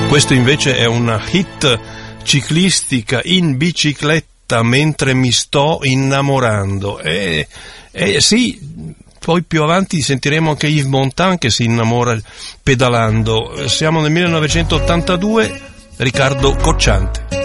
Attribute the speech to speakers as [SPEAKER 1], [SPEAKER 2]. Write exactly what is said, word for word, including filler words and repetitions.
[SPEAKER 1] Questo invece è una hit ciclistica, In bicicletta mentre mi sto innamorando. E, e sì, poi più avanti sentiremo anche Yves Montand che si innamora pedalando. Siamo nel millenovecentottantadue, Riccardo Cocciante.